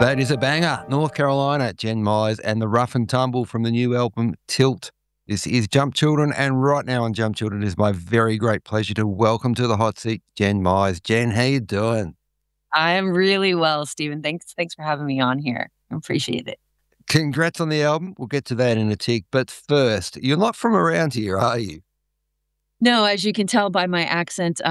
That is a banger. North Carolina, Jen Myers, and the Rough and Tumble from the new album Tilt. This is Jump Children, and right now on Jump Children, it is my very great pleasure to welcome to the hot seat Jen Myers. Jen, how you doing? I am really well, Stephen. Thanks for having me on here. I appreciate it. Congrats on the album. We'll get to that in a tick. But first, you're not from around here, are you? No, as you can tell by my accent,